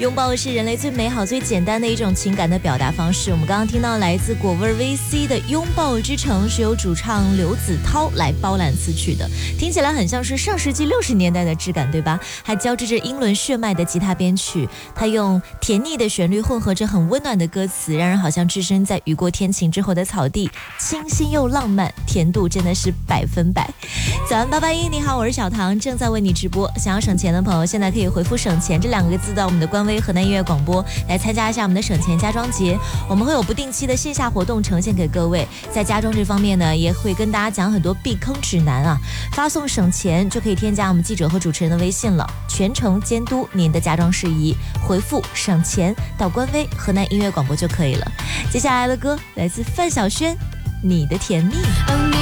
拥抱是人类最美好最简单的一种情感的表达方式。我们刚刚听到来自果味 VC 的拥抱之城，是由主唱刘子涛来包揽词曲的，听起来很像是上世纪60年代的质感，对吧？还交织着英伦血脉的吉他编曲，它用甜腻的旋律混合着很温暖的歌词，让人好像置身在雨过天晴之后的草地，清新又浪漫，甜度真的是100%。早安881，你好，我是小唐，正在为你直播。想要省钱的朋友，现在可以回复省钱这2个字到我们的官微河南音乐广播，来参加一下我们的省钱家装节。我们会有不定期的线下活动呈现给各位，在家装这方面呢，也会跟大家讲很多避坑指南啊。发送省钱就可以添加我们记者和主持人的微信了，全程监督您的家装事宜，回复省钱到官微河南音乐广播就可以了。接下来的歌来自范晓萱，你的甜蜜。